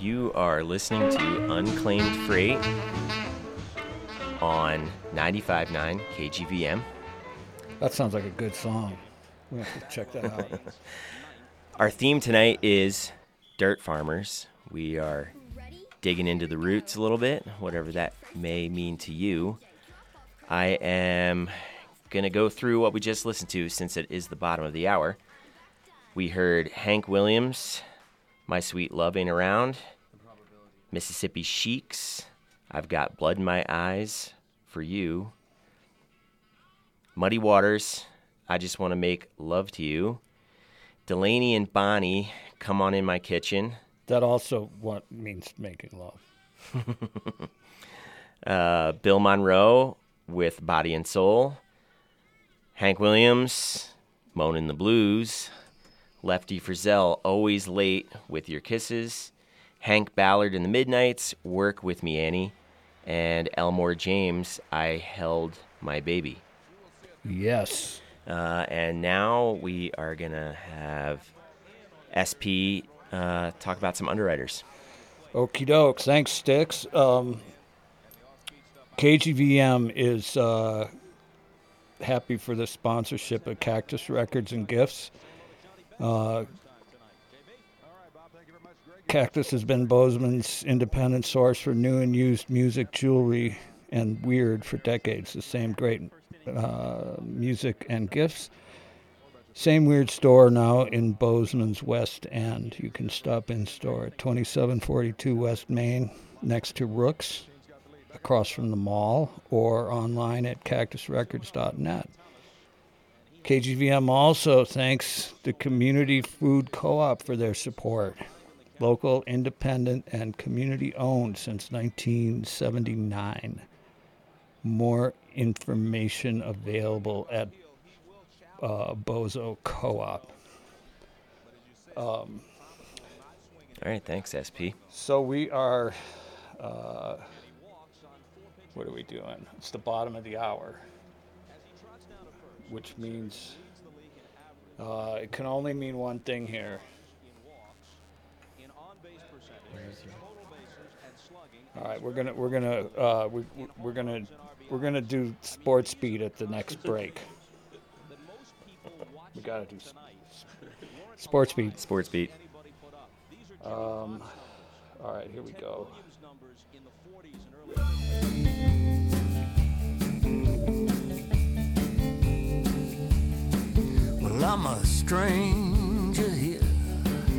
You are listening to Unclaimed Freight on 95.9 KGVM. That sounds like a good song. We have to check that out. Our theme tonight is dirt farmers. We are digging into the roots a little bit, whatever that may mean to you. I am going to go through what we just listened to since it is the bottom of the hour. We heard Hank Williams, My Sweet Love Ain't Around, Mississippi Sheiks, I've Got Blood in My Eyes for You, Muddy Waters, I Just Want to Make Love to You, Delaney and Bonnie, Come On In My Kitchen. That also what means making love. Bill Monroe with Body and Soul, Hank Williams, Moanin' the Blues, Lefty Frizzell, Always Late with Your Kisses, Hank Ballard in the Midnights, Work With Me Annie, and Elmore James, I Held My Baby. Yes. And now we are going to have SP talk about some underwriters. Okie doke. Thanks, Sticks. KGVM is happy for the sponsorship of Cactus Records and Gifts. Cactus has been Bozeman's independent source for new and used music, jewelry, and weird for decades. The same great music and gifts. Same weird store now in Bozeman's West End. You can stop in store at 2742 West Main next to Rooks, across from the mall, or online at cactusrecords.net. KGVM also thanks the Community Food Co-op for their support. Local, independent, and community-owned since 1979. More information available at Bozo Co-op. All right, thanks, SP. So we are, what are we doing? It's the bottom of the hour, which means it can only mean one thing here. All right, we're gonna do sports beat at the next break. We gotta do sports beat. Sports beat. All right, here we go. Well, I'm a stranger